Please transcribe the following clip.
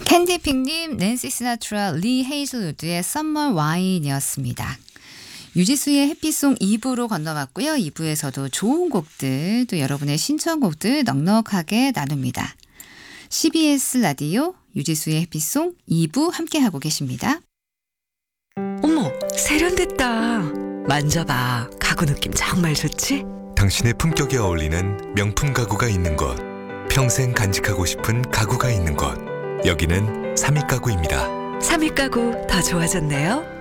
캔디핑님, 낸시 시나트라, 리 헤이즐우드의 썸머 와인이었습니다. 유지수의 해피송 2부로 건너왔고요. 2부에서도 좋은 곡들, 또 여러분의 신청곡들 넉넉하게 나눕니다. CBS 라디오 유지수의 해피송 2부 함께하고 계십니다. 어머, 세련됐다. 만져봐. 가구 느낌 정말 좋지? 당신의 품격에 어울리는 명품 가구가 있는 곳, 평생 간직하고 싶은 가구가 있는 곳, 여기는 삼익가구입니다. 삼익 가구 더 좋아졌네요.